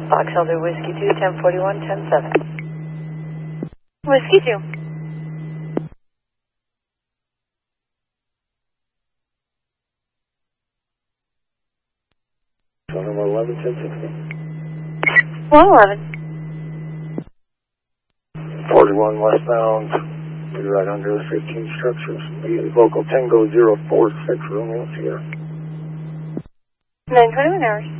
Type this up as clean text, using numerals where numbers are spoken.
Fox Elder Whiskey 2, 1041, 107. Whiskey 2. Phone 111, 1060. 111. 41 westbound, to the right under the 15 structures. Local Tango 046, Romeo Sierra. 921 hours.